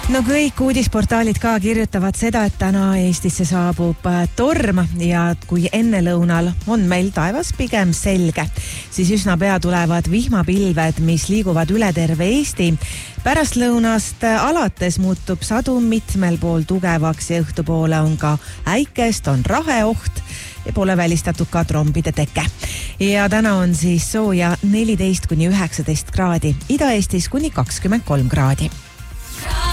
No kõik uudisportaalid ka kirjutavad seda, et täna Eestisse saabub torm ja kui ennelõunal on meil taevas pigem selge, siis üsna pea tulevad vihmapilved, mis liiguvad üle terve Eesti. Pärastlõunast alates muutub sadu mitmel pool tugevaks ja õhtupoole on ka äikest, on raheoht ja pole välistatud ka trombide teke. Ja täna on siis sooja 14–19 kraadi, Ida-Eestis kuni 23 kraadi.